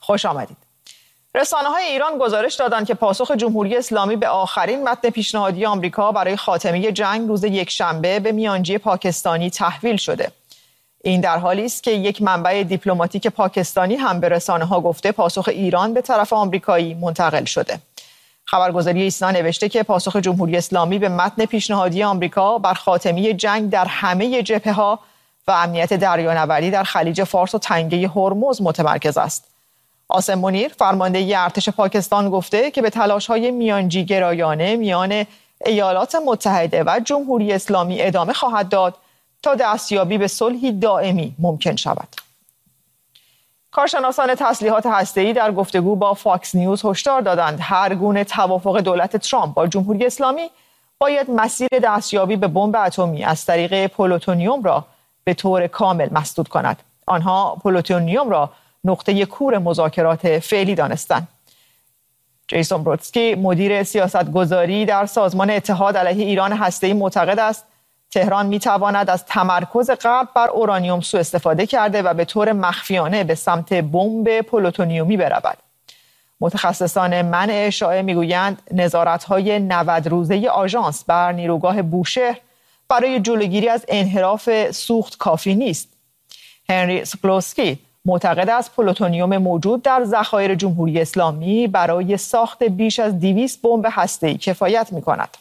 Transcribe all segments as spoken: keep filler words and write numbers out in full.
خوش آمدید. رسانه‌های ایران گزارش دادند که پاسخ جمهوری اسلامی به آخرین متن پیشنهادی آمریکا برای خاتمه جنگ روز یکشنبه به میانجی پاکستانی تحویل شده. این در حالی است که یک منبع دیپلماتیک پاکستانی هم به رسانه‌ها گفته پاسخ ایران به طرف آمریکایی منتقل شده. خبرگزاری ایسنا نوشته که پاسخ جمهوری اسلامی به متن پیشنهادی آمریکا بر خاتمه جنگ در همه جبهه‌ها و امنیت دریانوردی در خلیج فارس و تنگه هرمز متمرکز است. عاصم منیر فرمانده ارتش پاکستان گفته که به تلاش‌های میانجی گرایانه میان ایالات متحده و جمهوری اسلامی ادامه خواهد داد تا دستیابی به صلحی دائمی ممکن شود. کارشناسان تسلیحات هسته‌ای در گفتگو با فاکس نیوز هشدار دادند هر گونه توافق دولت ترامپ با جمهوری اسلامی باید مسیر دستیابی به بمب اتمی از طریق پلوتونیوم را به طور کامل مسدود کند. آنها پلوتونیوم را نقطه کور مذاکرات فعلی دانستند. جیسون برودسکی مدیر سیاستگذاری در سازمان اتحاد علیه ایران هسته‌ای معتقد است تهران می‌تواند از تمرکز غرب بر اورانیوم سوء استفاده کرده و به طور مخفیانه به سمت بمب پلوتونیومی برود. متخصصان منع اشاعه میگویند نظارت‌های نود روزه آژانس بر نیروگاه بوشهر برای جلوگیری از انحراف سوخت کافی نیست. هنری سکلوسکی معتقد است پلوتونیوم موجود در ذخایر جمهوری اسلامی برای ساخت بیش از دویست بمب هسته‌ای کفایت می‌کند.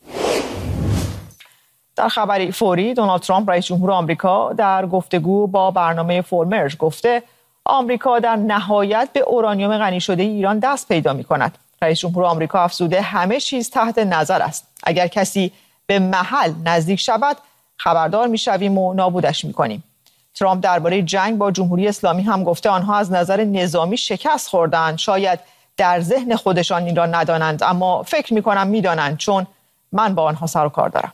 در خبری فوری دونالد ترامپ رئیس جمهور آمریکا در گفتگو با برنامه فورمرج گفته آمریکا در نهایت به اورانیوم غنی شده ایران دست پیدا می‌کند. رئیس جمهور آمریکا افزوده همه چیز تحت نظر است. اگر کسی به محل نزدیک شود خبردار می‌شویم و نابودش می‌کنیم. ترامپ درباره جنگ با جمهوری اسلامی هم گفته آنها از نظر نظامی شکست خوردند. شاید در ذهن خودشان این را ندانند اما فکر می‌کنم می‌دانند چون من با آنها سر و کار دارم.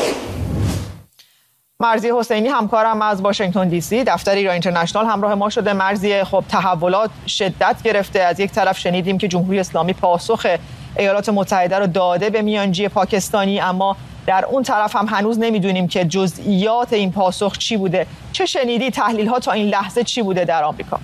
مرضیه حسینی همکارم از واشنگتن دی سی دفتر ایران اینترنشنال همراه ما شده. مرضیه، خب تحولات شدت گرفته. از یک طرف شنیدیم که جمهوری اسلامی پاسخ ایالات متحده رو داده به میانجی پاکستانی، اما در اون طرف هم هنوز نمیدونیم که جزئیات این پاسخ چی بوده. چه شنیدی؟ تحلیل ها تا این لحظه چی بوده در آمریکا؟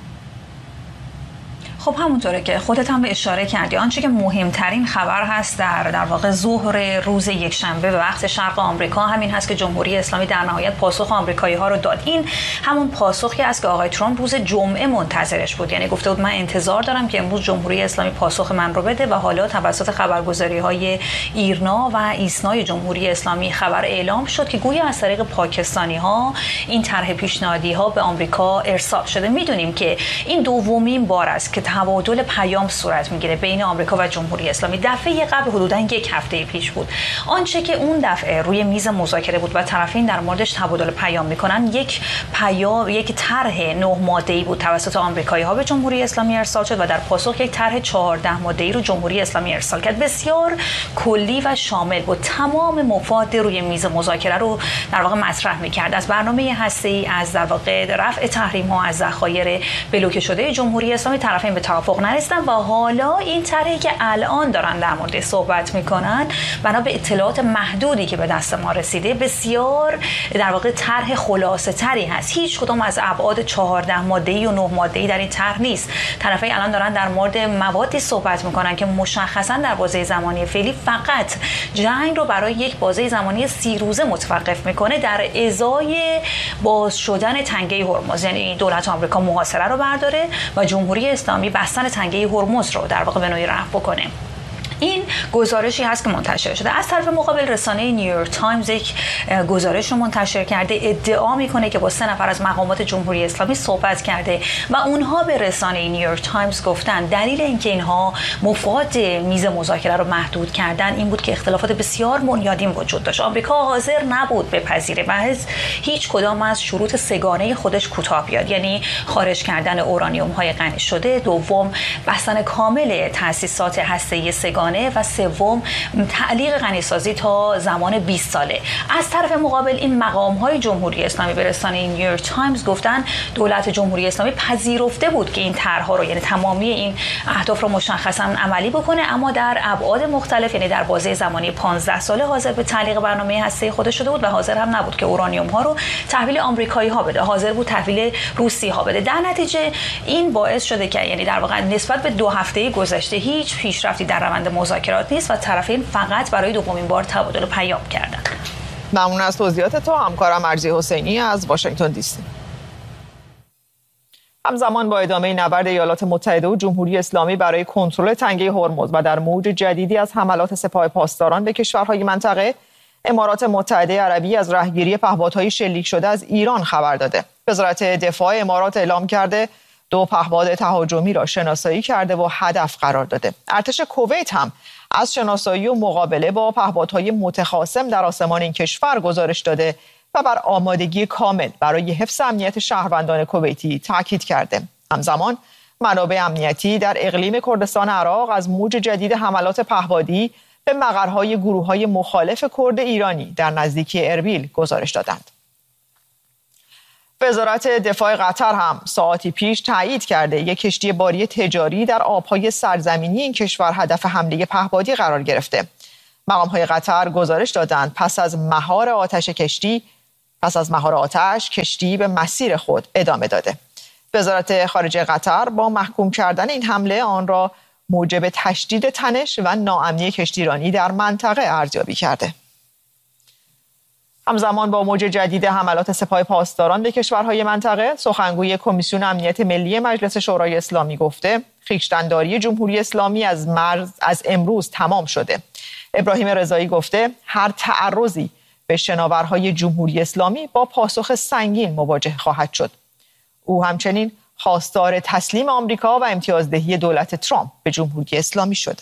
خب همونطوره که خودت هم به اشاره کردی، آنچه که مهمترین خبر هست در در واقع ظهر روز یکشنبه به وقت شرق آمریکا همین هست که جمهوری اسلامی در نهایت پاسخ آمریکایی ها رو داد. این همون پاسخی است که آقای ترامپ روز جمعه منتظرش بود، یعنی گفته بود من انتظار دارم که امروز جمهوری اسلامی پاسخ من رو بده و حالا توسط خبرگزاری های ایرنا و ایسنای جمهوری اسلامی خبر اعلام شد که گویا از طریق پاکستانی ها این طرح پیشنهادی ها به آمریکا ارسال شده. میدونیم که این دومین بار است که تبادل پیام صورت میگیره بین آمریکا و جمهوری اسلامی. دفعه قبل حدوداً یک هفته پیش بود. آنچه که اون دفعه روی میز مذاکره بود و طرفین در موردش تبادل پیام میکنن یک پیام یک طرح نه ماده‌ای بود توسط آمریکایی‌ها به جمهوری اسلامی ارسال شد و در پاسخ یک طرح چهارده ماده‌ای رو جمهوری اسلامی ارسال کرد. بسیار کلی و شامل بود. تمام مفاد روی میز مذاکره رو در واقع مطرح میکرد، از برنامه هسته‌ای، از در واقع رفع تحریم‌ها، از ذخایر بلوکه شده جمهوری اسلامی. طرفین به توافق نرسیدن و حالا این طرحی که الان دارن در مورد صحبت میکنن بنا به اطلاعات محدودی که به دست ما رسیده بسیار در واقع طرح خلاصه تری هست. هیچ کدام از ابعاد چهارده ماده‌ای و نه ماده‌ای در این طرح نیست. طرفین الان دارن در مورد موادی صحبت میکنن که مشخصا در بازه زمانی فعلی فقط جنگ رو برای یک بازه زمانی سی روزه متوقف میکنه در ازای باز شدن تنگه هرمز، یعنی دولت آمریکا محاصره رو برداره و جمهوری اسلامی بستن تنگه هرمز رو در واقع به نوعی رفع بکنه. این گزارشی هست که منتشر شده. از طرف مقابل رسانه نیویورک تایمز یک گزارش رو منتشر کرده، ادعا میکنه که با سه نفر از مقامات جمهوری اسلامی صحبت کرده و اونها به رسانه نیویورک تایمز گفتن دلیل اینکه اینها مفاد میز مذاکره رو محدود کردن این بود که اختلافات بسیار بنیادین وجود داشت. آمریکا حاضر نبود بپذیره محض هیچ کدام از شروط سگانه خودش کوتاه بیاد، یعنی خارج کردن اورانیوم های غنی شده، دوم بستن کامل تأسیسات هسته‌ای سگانه سالانه و سوم تعلیق غنیسازی تا زمان بیست ساله. از طرف مقابل این مقام‌های جمهوری اسلامی به رسانه نیویورک تایمز گفتن دولت جمهوری اسلامی پذیرفته بود که این طرح‌ها رو، یعنی تمامی این اهداف رو مشخصاً عملی بکنه، اما در ابعاد مختلف، یعنی در بازه زمانی پانزده ساله حاضر به تعلیق برنامه هسته‌ای خودش شده بود و حاضر هم نبود که اورانیوم ها رو تحویل آمریکایی‌ها بده، حاضر بود تحویل روسی‌ها بده. در نتیجه این باعث شده که یعنی در واقع نسبت به دو هفته گذشته هیچ پیشرفتی در روند مذاکرات نیست و طرفین فقط برای دومین بار تبادل پیام کردند. ممنون از توضیحات تو همکارم ارزی حسینی از واشنگتن دی سی. همزمان با ادامه نبرد ایالات متحده و جمهوری اسلامی برای کنترل تنگه هرمز و در موج جدیدی از حملات سپاه پاسداران به کشورهای منطقه، امارات متحده عربی از رهگیری پهپادهای شلیک شده از ایران خبر داده. وزارت دفاع امارات اعلام کرده دو پهپاد تهاجمی را شناسایی کرده و هدف قرار داده. ارتش کویت هم از شناسایی و مقابله با پهپادهای متخاصم در آسمان این کشور گزارش داده و بر آمادگی کامل برای حفظ امنیت شهروندان کویتی تاکید کرده. همزمان منابع امنیتی در اقلیم کردستان عراق از موج جدید حملات پهپادی به مقرهای گروه‌های مخالف کرد ایرانی در نزدیکی اربیل گزارش دادند. وزارت دفاع قطر هم ساعتی پیش تایید کرده یک کشتی باری تجاری در آبهای سرزمینی این کشور هدف حمله پهپادی قرار گرفته. مقام‌های قطر گزارش دادند پس از مهار آتش کشتی پس از مهار آتش کشتی به مسیر خود ادامه داده. وزارت خارجه قطر با محکوم کردن این حمله آن را موجب تشدید تنش و ناامنی کشتیرانی در منطقه ارزیابی کرده. همزمان با موج جدید حملات سپاه پاسداران به کشورهای منطقه، سخنگوی کمیسیون امنیت ملی مجلس شورای اسلامی گفته خویشتن‌داری جمهوری اسلامی از مرز از امروز تمام شده. ابراهیم رضایی گفته هر تعرضی به شناورهای جمهوری اسلامی با پاسخ سنگین مواجه خواهد شد. او همچنین خواستار تسلیم آمریکا و امتیازدهی دولت ترامپ به جمهوری اسلامی شده.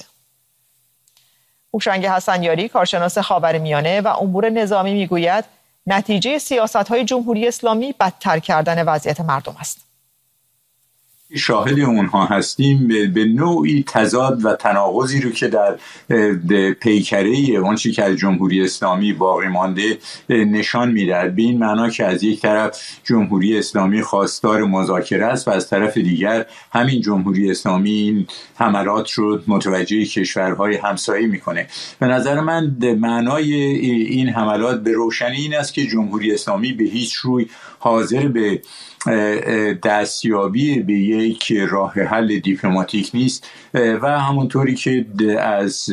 هوشنگ حسنیاری کارشناس خاورمیانه و امور نظامی میگوید نتیجه سیاست‌های جمهوری اسلامی بدتر کردن وضعیت مردم است. شاهد اونها هستیم به نوعی تضاد و تناقضی رو که در پیکره آنچه که از جمهوری اسلامی باقی مانده نشان می‌دهد. به این معنا که از یک طرف جمهوری اسلامی خواستار مذاکره است و از طرف دیگر همین جمهوری اسلامی این حملات رو متوجه کشورهای همسایه میکنه. به نظر من معنای این حملات به روشنی این است که جمهوری اسلامی به هیچ روی حاضر به دستیابی به یک راه حل دیپلماتیک نیست و همونطوری که از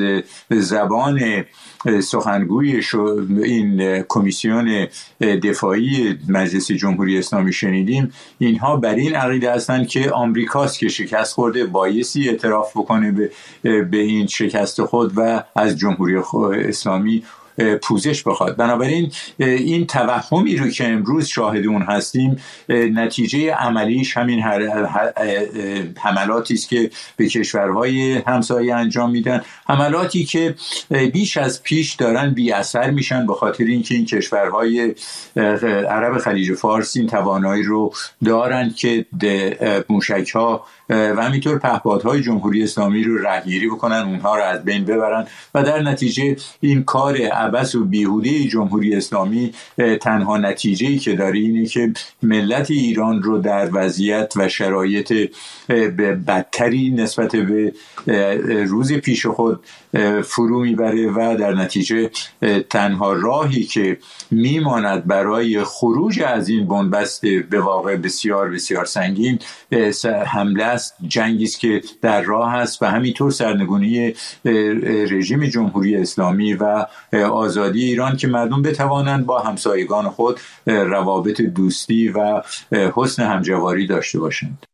زبان سخنگوی این کمیسیون دفاعی مجلس جمهوری اسلامی شنیدیم، اینها بر این عقیده هستند که آمریکاست که شکست خورده، بایستی اعتراف بکنه به, به این شکست خود و از جمهوری اسلامی پوزش بخواد. بنابراین این توهمی رو که امروز شاهد اون هستیم نتیجه عملیش همین حملاتی است که به کشورهای همسایه انجام میدن، حملاتی که بیش از پیش دارن بی اثر میشن به خاطر اینکه این کشورهای عرب خلیج فارس این توانایی رو دارن که موشک‌ها و همینطور پهپادهای جمهوری اسلامی رو رهگیری بکنن، اونها رو از بین ببرن و در نتیجه این کار عبث و بیهوده جمهوری اسلامی تنها نتیجه‌ای که داره اینه که ملت ایران رو در وضعیت و شرایط بدتری نسبت به روز پیش خود فرو میبره و در نتیجه تنها راهی که میماند برای خروج از این بنبست به واقع بسیار بسیار سنگین حمله است، جنگی است که در راه است و همینطور سرنگونی رژیم جمهوری اسلامی و آزادی ایران که مردم بتوانند با همسایگان خود روابط دوستی و حسن همجواری داشته باشند.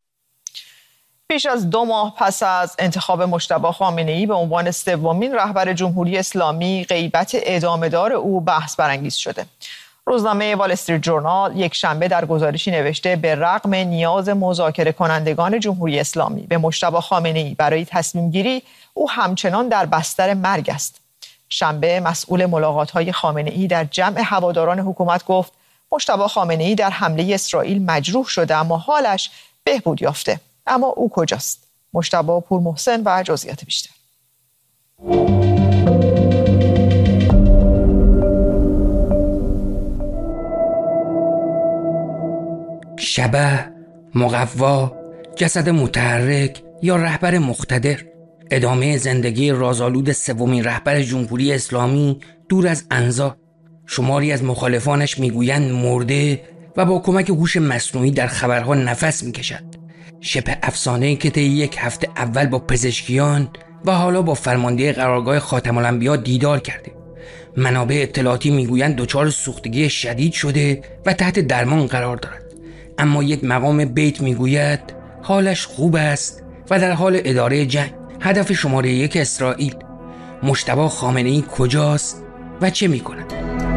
پیش از دو ماه پس از انتخاب مجتبی خامنه‌ای به عنوان سومین رهبر جمهوری اسلامی، غیبت ادامه‌دار او بحث برانگیز شده. روزنامه وال استریت جورنال یک شنبه در گزارشی نوشته به رغم نیاز مذاکره کنندگان جمهوری اسلامی به مجتبی خامنه‌ای برای تصمیم گیری، او همچنان در بستر مرگ است. شنبه مسئول ملاقات‌های خامنه‌ای در جمع هواداران حکومت گفت مجتبی خامنه‌ای در حمله اسرائیل مجروح شده اما حالش بهبود یافته. اما او کجاست؟ مجتبی پورمحسن و جزئیات بیشتر. شبح، مقوا، جسد متحرک یا رهبر مقتدر. ادامه زندگی رازآلود سومین رهبر جمهوری اسلامی دور از انزا. شماری از مخالفانش میگویند مرده و با کمک هوش مصنوعی در خبرها نفس میکشد. شبه افسانه‌ای که طی یک هفته اول با پزشکیان و حالا با فرمانده قرارگاه خاتم الانبیا دیدار کرده. منابع اطلاعاتی میگویند دچار سوختگی شدید شده و تحت درمان قرار دارد. اما یک مقام بیت میگوید حالش خوب است و در حال اداره جنگ. هدف شماره یک اسرائیل. مجتبی خامنه‌ای کجاست و چه میکند؟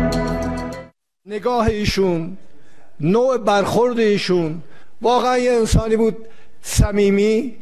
نگاه ایشون، نوع برخورد ایشون واقعا یه انسانی بود صمیمی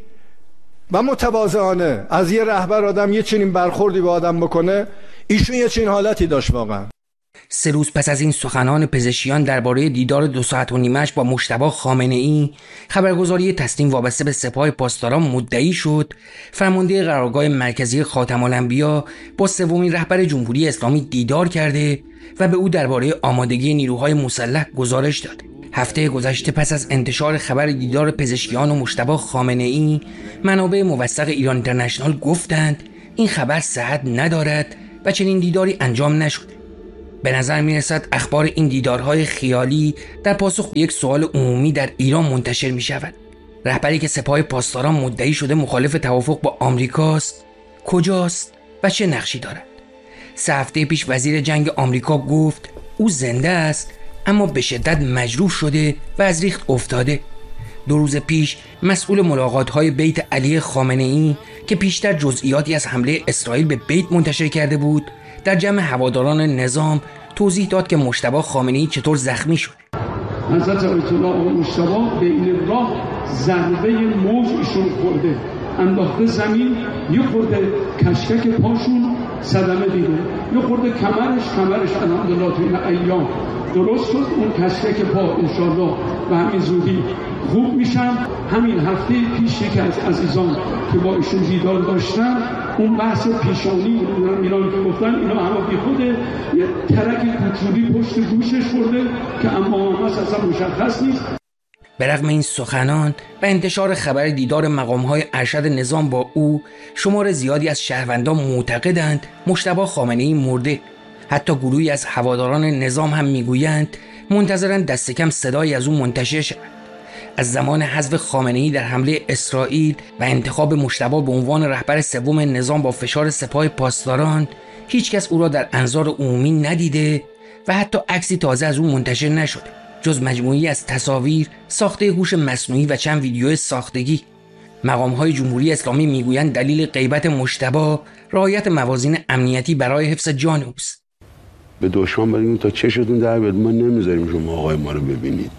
و متواضعانه. از یه رهبر آدم یه چنین برخوردی به آدم بکنه، ایشون یه چنین حالتی داشت واقعا. سه روز پس از این سخنان پزشکیان درباره دیدار دو ساعت و نیمه‌اش با مجتبی خامنه‌ای، خبرگزاری تسنیم وابسته به سپاه پاسداران مدعی شد فرمانده قرارگاه مرکزی خاتم الانبیا با سومین رهبر جمهوری اسلامی دیدار کرده و به او درباره آمادگی نیروهای مسلح گزارش داده. هفته گذشته پس از انتشار خبر دیدار پزشکیان و مجتبی خامنه‌ای، منابع موثق ایران اینترنشنال گفتند این خبر صحت ندارد و چنین دیداری انجام نشده. به نظر می رسد اخبار این دیدارهای خیالی در پاسخ به یک سوال عمومی در ایران منتشر می شود. رهبری که سپاه پاسداران مدعی شده مخالف توافق با آمریکاست، کجاست و چه نقشی دارد؟ سه هفته پیش وزیر جنگ آمریکا گفت او زنده است اما به شدت مجروح شده و از ریخت افتاده. دو روز پیش مسئول ملاقات‌های بیت علی خامنه‌ای که پیشتر جزئیاتی از حمله اسرائیل به بیت منتشر کرده بود، در جمع هواداران نظام توضیح داد که مجتبی خامنه‌ای چطور زخمی شد. حضرت آیت الله آقا مجتبی به این راه ضربه موج ایشون خورده، انداخته زمین، یه خورده کشکک پاشون صدمه دیده، یه خورده کمرش کمرش الحمدلله تو این ایام درست شد. اون کشکک پا انشالله و همین زودی خوب میشن. همین هفته پیش یکی از عزیزان که با ایشون دیدار داشتن، اون بحث پیشانی ایران که گفتن اینا همه بی خوده، یه ترک کوچولی پشت گوشش خورده که اما اصلا مشخص نیست. به رغم این سخنان و انتشار خبر دیدار مقام‌های ارشد نظام با او، شمار زیادی از شهروندان معتقدند مجتبی خامنه‌ای مرده. حتی گروهی از هواداران نظام هم میگویند منتظرند دست کم صدایی از او منتشر شود. از زمان حذف خامنه‌ای در حمله اسرائیل و انتخاب مجتبی به عنوان رهبر سوم نظام با فشار سپاه پاسداران، هیچ کس او را در انظار عمومی ندیده و حتی عکسی تازه از او منتشر نشده جز مجموعی از تصاویر ساخته هوش مصنوعی و چند ویدیو ساختگی. مقام‌های جمهوری اسلامی میگویند دلیل غیبت مجتبی رعایت موازین امنیتی برای حفظ جان اوست. به دشمن بگیم تا چشتون در بیاد، ما نمیذاریم شما آقای ما رو ببینید.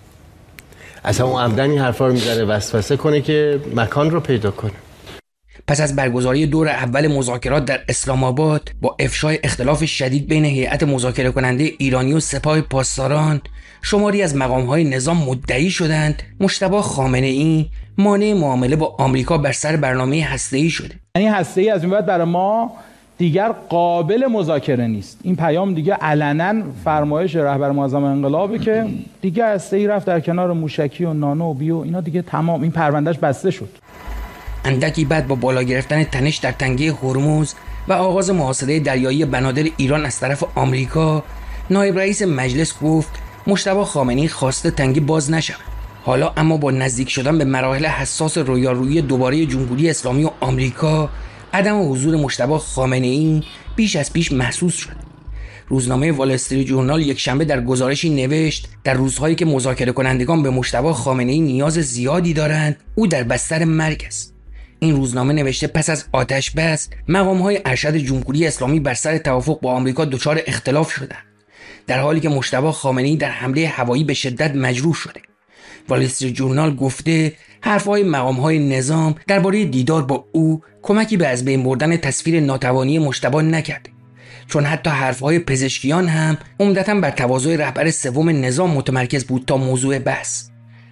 اصلا اون عمدن این حرفا رو میذاره وسوسه کنه که مکان رو پیدا کنه. پس از برگزاری دور اول مذاکرات در اسلام آباد با افشای اختلاف شدید بین هیئت مذاکره کننده ایرانی و سپاه پاسداران، شماری از مقام‌های نظام مدعی شدند مجتبی خامنه‌ای مانع معامله با آمریکا بر سر برنامه هسته‌ای شده. یعنی هسته‌ای از این بعد برای ما دیگر قابل مذاکره نیست. این پیام دیگه علنا فرمایش رهبر معظم انقلابه که دیگه هسته‌ای رفت در کنار موشکی و نانو و بیو، اینا دیگه تمام، این پروندهش بسته شد. اندکی بعد با بالا گرفتن تنش در تنگه هرمز و آغاز محاصره دریایی بنادر ایران از طرف آمریکا، نایب رئیس مجلس گفت مجتبی خامنه‌ای خواسته تنگه باز نشود. حالا اما با نزدیک شدن به مراحل حساس رویارویی دوباره جمهوری اسلامی و آمریکا، عدم حضور مجتبی خامنه‌ای بیش از پیش محسوس شد. روزنامه وال استریت ژورنال یک شنبه در گزارشی نوشت در روزهایی که مذاکره کنندگان به مجتبی خامنه‌ای نیاز زیادی دارند، او در بستر مرگ است. این روزنامه نوشته پس از آتش بس مقام‌های ارشد جمهوری اسلامی بر سر توافق با آمریکا دچار اختلاف شدند، در حالی که مجتبی خامنه‌ای در حمله هوایی به شدت مجروح شده. وال استریت ژورنال گفته حرف‌های مقام‌های نظام درباره دیدار با او کمکی به از بین بردن تصویر ناتوانی مجتبی نکرده، چون حتی حرف‌های پزشکیان هم عمدتاً بر تواضع رهبر سوم نظام متمرکز بود تا موضوع بحث.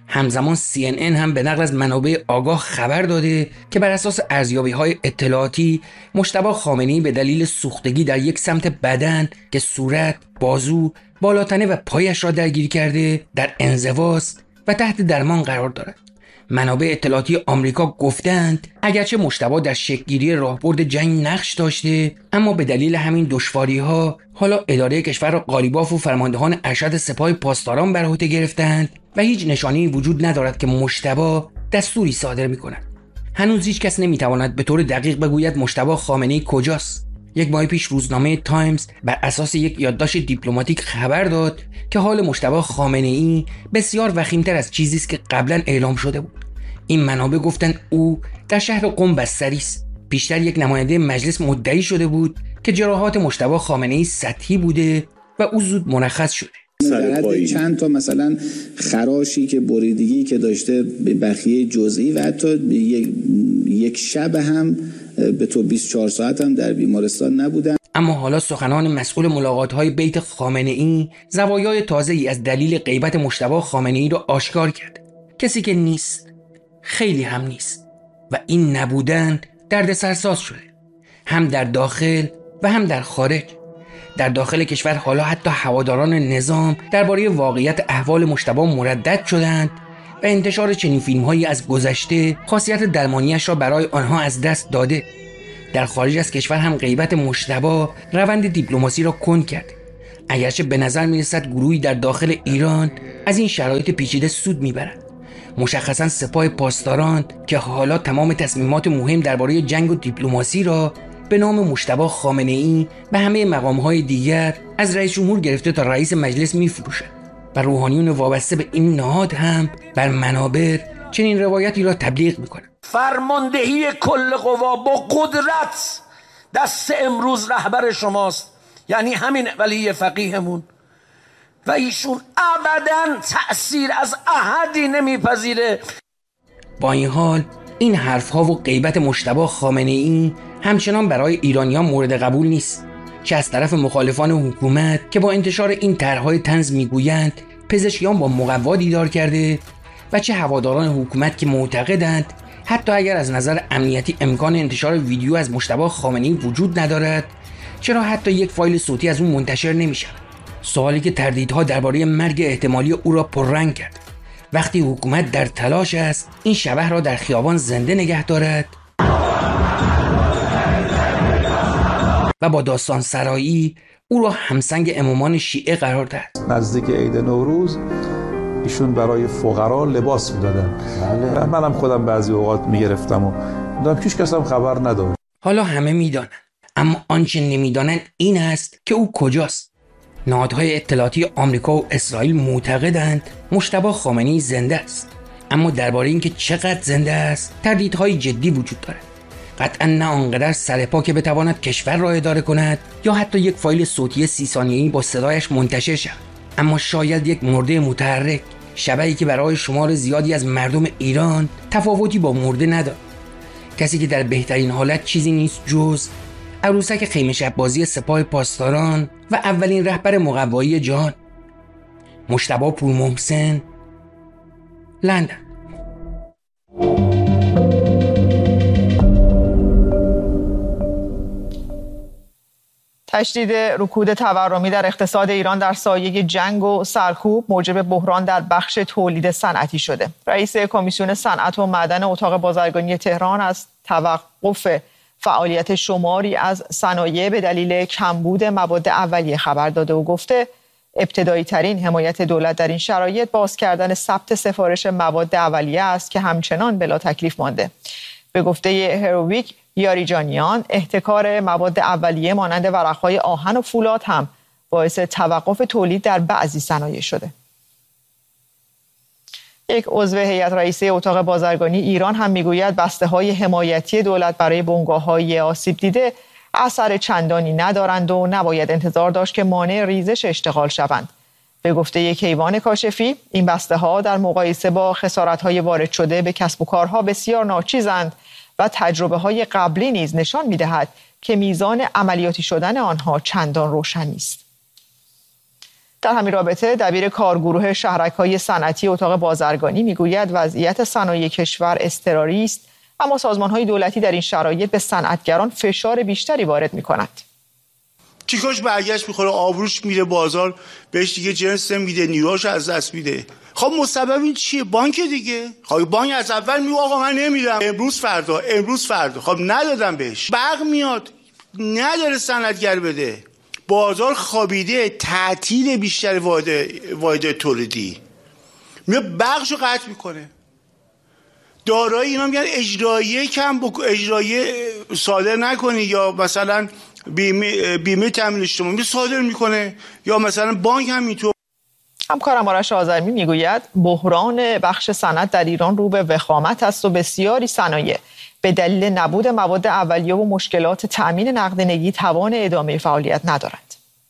همزمان سی ان ان هم به نقل از منابع آگاه خبر داده که بر اساس ارزیابی‌های اطلاعاتی مجتبی خامنه‌ای به دلیل سوختگی در یک سمت بدن که صورت، بازو، بالاتنه و پایش را درگیر کرده در انزواست و تحت درمان قرار دارد. منابع اطلاعاتی آمریکا گفتند اگرچه مجتبی در شکل‌گیری راهبرد جنگ نقش داشته، اما به دلیل همین دشواری‌ها حالا اداره کشور را قالیباف و فرماندهان ارشد سپاه پاسداران بر عهده گرفتند و هیچ نشانه‌ای وجود ندارد که مجتبی دستوری صادر می‌کند. هنوز هیچ کس نمی‌تواند به طور دقیق بگوید مجتبی خامنه‌ای کجاست. یک ماه پیش روزنامه تایمز بر اساس یک یادداشت دیپلماتیک خبر داد که حال مجتبی خامنه‌ای بسیار وخیم‌تر از چیزی است که قبلا اعلام شده بود. این منابع گفتند او در شهر قم بستری است. پیشتر یک نماینده مجلس مدعی شده بود که جراحات مجتبی خامنه‌ای سطحی بوده و او زود مرخص شده. چند تا مثلا خراشی که بریدگی که داشته به بخیه جزئی و حتی یک, یک شب هم به تو بیست و چهار ساعت هم در بیمارستان نبودن. اما حالا سخنان مسئول ملاقات‌های بیت خامنه‌ای زوایای تازه‌ای از دلیل غیبت مجتبی خامنه‌ای را آشکار کرد. کسی که نیست، خیلی هم نیست و این نبودن دردسرساز شده، هم در داخل و هم در خارج. در داخل کشور حالا حتی هواداران نظام درباره واقعیت احوال مجتبی مردد شدند و انتشار چنین فیلم‌هایی از گذشته خاصیت درمانیش را برای آنها از دست داده. در خارج از کشور هم غیبت مجتبی روند دیپلماسی را کند کرد. اگرچه به نظر می‌رسد گروهی در داخل ایران از این شرایط پیچیده سود می‌برند. مشخصاً سپاه پاسداران که حالا تمام تصمیمات مهم درباره جنگ و دیپلماسی را به نام مجتبی خامنه‌ای و همه مقام‌های دیگر از رئیس جمهور گرفته تا رئیس مجلس می‌فروشد و روحانیون وابسته به این نهاد هم بر منابر چنین روایتی را تبلیغ می‌کنند. فرماندهی کل قوا با قدرت دست امروز رهبر شماست، یعنی همین ولی فقیهمون، و ایشون ابداً تأثیر از احدی نمیپذیره. با این حال این حرفها و غیبت مجتبی خامنه‌ای همچنان برای ایرانیان مورد قبول نیست، چه از طرف مخالفان حکومت که با انتشار این طرح‌های طنز میگویند پزشکیان با مقوا دیدار کرده و چه هواداران حکومت که معتقدند حتی اگر از نظر امنیتی امکان انتشار ویدیو از مجتبی خامنه‌ای وجود ندارد، چرا حتی یک فایل صوتی از اون منتشر نمی‌شود؟ سوالی که تردیدها درباره مرگ احتمالی او را پررنگ کرد. وقتی حکومت در تلاش است این شبح را در خیابان زنده نگه دارد و با داستان سرایی او را همسنگ امامان شیعه قرار داد. نزدیک عید نوروز ایشون برای فقرا لباس میدادن. بله. منم خودم بعضی اوقات میگرفتم و دادم، هیچ کس هم خبر نداشت. حالا همه میدانند، اما آنچه نمیدانند این است که او کجاست. نهادهای اطلاعاتی آمریکا و اسرائیل معتقدند مجتبی خامنه‌ای زنده است، اما درباره اینکه چقدر زنده است تردیدهای جدی وجود دارد. قطعا نه آنقدر سرپا که بتواند کشور را اداره کند یا حتی یک فایل صوتی سی ثانیه‌ای با صدایش منتشر شود، اما شاید یک مرده متحرک، شبحی که برای شمار زیادی از مردم ایران تفاوتی با مرده ندارد. کسی که در بهترین حالت چیزی نیست جز عروسک خیمه شب بازی سپاه پاسداران و اولین رهبر مقوایی جهان، مجتبی پورمحسن، لندن. تشدید رکود تورمی در اقتصاد ایران در سایه جنگ و سرکوب موجب بحران در بخش تولید صنعتی شده. رئیس کمیسیون صنعت و معدن اتاق بازرگانی تهران از توقف فعالیت شماری از صنایع به دلیل کمبود مواد اولیه خبر داده و گفته ابتدایی ترین حمایت دولت در این شرایط باز کردن ثبت سفارش مواد اولیه است که همچنان بلا تکلیف مانده. به گفته هرویک یاریجانیان، احتکار مواد اولیه مانند ورقهای آهن و فولاد هم باعث توقف تولید در بعضی صنایع شده. یک عضو هیئت رئیسه اتاق بازرگانی ایران هم میگوید بسته‌های حمایتی دولت برای بنگاه‌های آسیب دیده اثر چندانی ندارند و نباید انتظار داشت که مانع ریزش اشتغال شوند. به گفته یک کیوان کاشفی، این بسته‌ها در مقایسه با خسارت‌های وارد شده به کسب و کارها بسیار ناچیزند و تجربه‌های قبلی نیز نشان می‌دهد که میزان عملیاتی شدن آنها چندان روشن نیست. در همین رابطه دبیر کارگروه شهرک‌های صنعتی اتاق بازرگانی میگوید وضعیت صنایع کشور اضطراری است، اما سازمان‌های دولتی در این شرایط به صنعتگران فشار بیشتری وارد می‌کنند. تیکاش برگشت میخوره، آبروش میره بازار، بهش دیگه جنس میده، نیروهاش از دست میده. خب مسبب این چیه؟ بانک دیگه. خب بانک از اول میگه آقا من نمیدم، امروز فردا، امروز فردا. خب ندادم بهش. برق میاد، نداره صنعتگر بده. بازار خوابیده، تعطیل بیشتر واحد واحد تولیدی. میاد برقشو قطع میکنه. دارایی اینا میگن اجراییه کم بک... اجراییه صادر نکنی، یا مثلا بیمه بیمه تامین اجتماعی صادر میکنه، یا مثلا بانک هم اینطور. همکارم آرش آذرمی میگوید بحران بخش صنعت در ایران رو به وخامت است و بسیاری صنایع به دلیل نبود مواد اولیه و مشکلات تأمین نقدینگی توان ادامه فعالیت ندارد.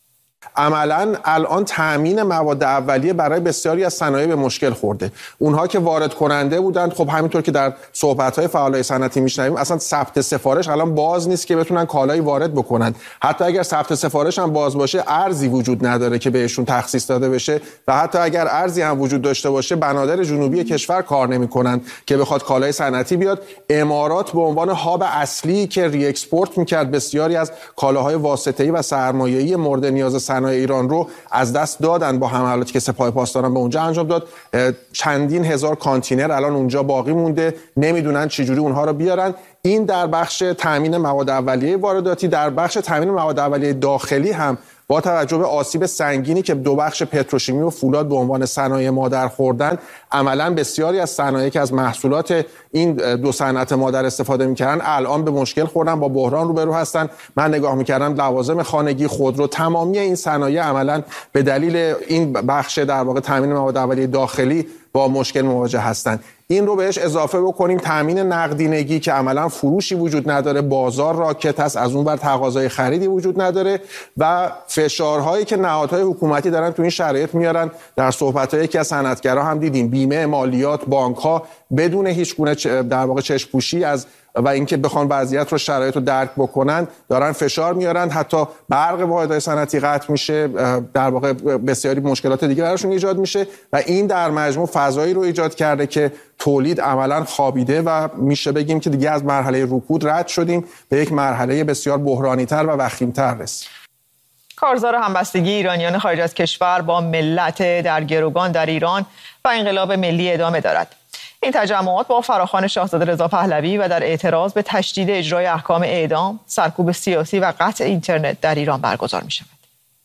عملاً الان تأمین مواد اولیه برای بسیاری از صنایع به مشکل خورده. اونها که وارد کننده بودند، خب همینطور که در صحبت‌های فعالای صنعتی میشنویم، اصلا ثبت سفارش الان باز نیست که بتونن کالایی وارد بکنن. حتی اگر ثبت سفارش هم باز باشه، ارزی وجود نداره که بهشون تخصیص داده بشه و حتی اگر ارزی هم وجود داشته باشه، بنادر جنوبی کشور کار نمی‌کنن که بخواد کالای صنعتی بیاد. امارات به عنوان هاب اصلی که ری اکسپورت می‌کرد بسیاری از کالاهای واسطه‌ای و سرمایه‌ای مورد نیاز صنایع ایران رو از دست دادن با حملاتی که سپاه پاسداران به اونجا انجام داد. چندین هزار کانتینر الان اونجا باقی مونده، نمیدونن چجوری اونها رو بیارن. این در بخش تامین مواد اولیه وارداتی. در بخش تامین مواد اولیه داخلی هم با توجه به آسیب سنگینی که دو بخش پتروشیمی و فولاد به عنوان صنایع مادر خوردن، عملاً بسیاری از صنایعی که از محصولات این دو صنعت مادر استفاده می‌کردن الان به مشکل خوردن، با بحران روبرو هستن. من نگاه می‌کردم لوازم خانگی، خودرو، تمامی این صنایع عملاً به دلیل این بخش در واقع تامین مواد اولیه داخلی با مشکل مواجه هستند. این رو بهش اضافه بکنیم تامین نقدینگی که عملاً فروشی وجود نداره، بازار راکت است، از اون ور تقاضای خریدی وجود نداره و فشارهایی که نهادهای حکومتی دارن تو این شرایط میارن. در صحبت‌های یکی از صنعتگرا هم دیدیم بیمه، مالیات، بانک‌ها بدون هیچ گونه در واقع چشم‌پوشی از و اینکه بخوان وضعیت رو شرایط رو درک بکنن دارن فشار میارن. حتی برق واحدهای صنعتی قطع میشه، در واقع بسیاری مشکلات دیگه براشون ایجاد میشه و این در مجموع فضایی رو ایجاد کرده که تولید عملاً خوابیده و میشه بگیم که دیگه از مرحله رکود رد شدیم، به یک مرحله بسیار بحرانی‌تر و وخیم‌تر رسید. کارزار همبستگی ایرانیان خارج از کشور با ملت در گروگان در ایران و انقلاب ملی ادامه دارد. این تجمعات با فراخوان شاهزاده رضا پهلوی و در اعتراض به تشدید اجرای احکام اعدام، سرکوب سیاسی و قطع اینترنت در ایران برگزار می شود.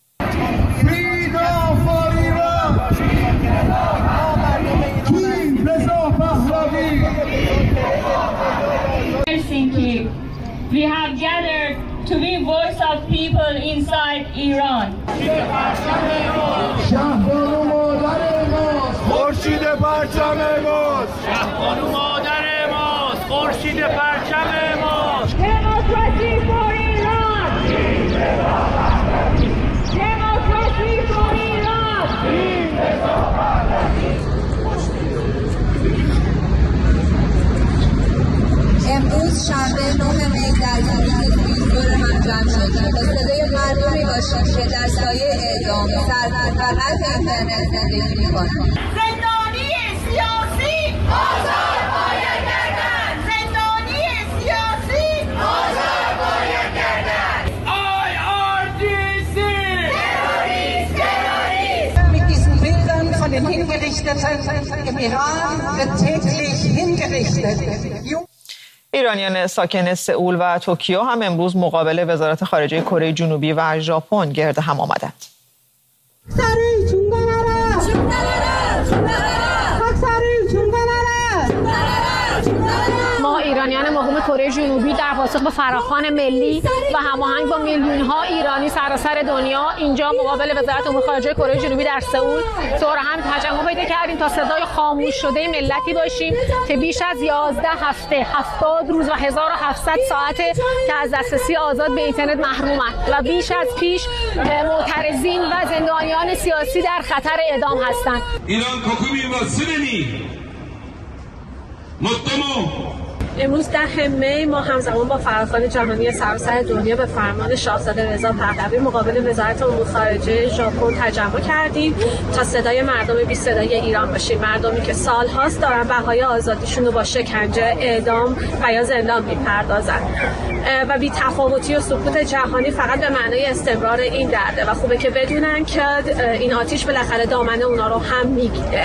We have gathered to be voice of people inside Iran. شهبانو مادر ماست، خورشید پرچم ماست. شهبانو مادر ماست، خورشید پرچم ماست. Democracy for Iran. Democracy for Iran. امروز شنبه نه می در تاریخ دور هم جمع شدیم به صدای مردمی باشیم که در سایه اعدام، سرکوب و قطع اینترنت زندگی می‌کنند. زندانی سیاسی آزاد باید گردن. زندانی سیاسی آزاد باید گردن. آی آر جی سی terrorist terrorist. Mit diesen Bildern von den Hingerichteten im Iran wird täglich hingerichtet. ایرانیان ساکن سئول و توکیو هم امروز مقابل وزارت خارجه کره جنوبی و ژاپن گرد هم آمدند. ما ایرانیان مقیم کره جنوبی در پاسخ به فراخوان ملی و هماهنگ با میلیون‌ها ایرانی سراسر دنیا اینجا مقابل وزارت امور خارجه کره جنوبی در سئول دور هم تجمع پیدا کردیم تا صدای خاموش شده ملتی باشیم که بیش از یازده هفته، هفتاد روز و هزار و هفتصد ساعت که از دسترسی آزاد به اینترنت محرومند و بیش از پیش معترضین و زندانیان سیاسی در خطر اعدام هستند. ایران کوکومی و سنی مطمئن امروز ده می ما همزمان با فراخوان جهانی سراسر دنیا به فرمان شاهزاده رضا پهلوی مقابل وزارت امور خارجه ژاپن تجمع کردیم تا صدای مردم بی صدای ایران باشیم، مردمی که سال‌هاست دارن بهای آزادیشون رو با شکنجه، اعدام و یا زندان می‌پردازن و بی تفاوتی و سقوط جهانی فقط به معنای استمرار این درده و خوبه که بدونن که این آتش بالاخره دامنه اونا رو هم میگیره.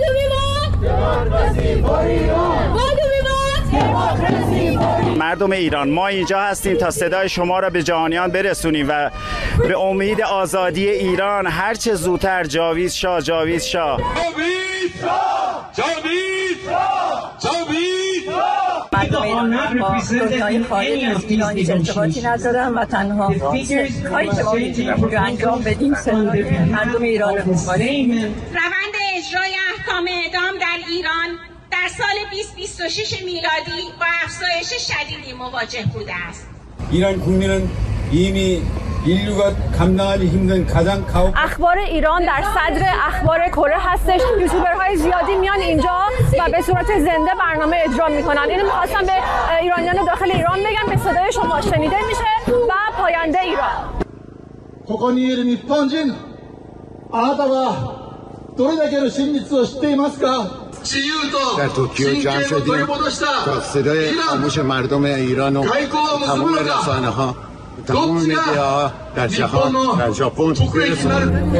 مردم ایران، ما اینجا هستیم تا صدای شما را به جهانیان برسونیم و به امید آزادی ایران هر چه زودتر جاوید شاه جاوید شاه جاوید شاه جاوید شاه جاوید شاه. مردم ایران با دنیای خارج از ایران هیچ ارتباطی ندارن و تنها کاری که ما میتونیم رو انجام بدیم مردم ایران رو بکنیم. روند اجرای احکام اعدام در ایران در سال بیست بیست و شش میلادی با افزایش شدیدی مواجه بوده است. ایران 국민은 이미 인류가 감당하기 힘든 가장 가혹 اخبار ایران در صدر اخبار کره هستش. یوتیوبرهای زیادی میان اینجا و به صورت زنده برنامه اجرا میکنن. اینو می‌خواستم به ایرانیان داخل ایران بگم به صدای شما شنیده میشه و پاینده ایران. ここにいる日本人、あなたはどれだけの真実を知っていますか？ در توکیو جمع شدیم تا صدای خاموش مردم ایران و تمام رسانه ها تمام مدیاها در جهان در ژاپن برسونیم.